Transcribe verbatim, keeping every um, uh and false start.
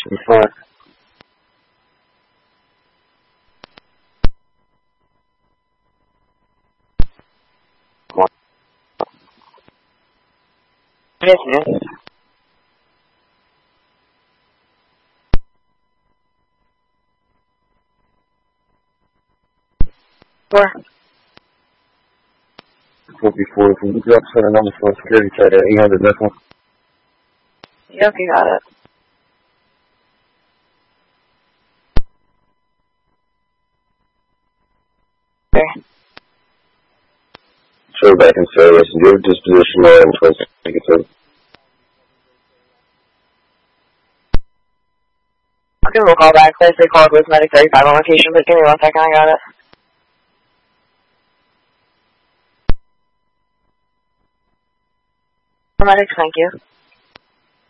twenty-five. Yes, yes. Four. forty-four, if you drop center number for security site at eight hundred decimal. Yep, you got it. Okay. Show back in service, and your disposition there in twenty seconds. I'll give him a call back. Let's say call with Medic thirty-five on location, but give me one second, I got it. Medic, thank you.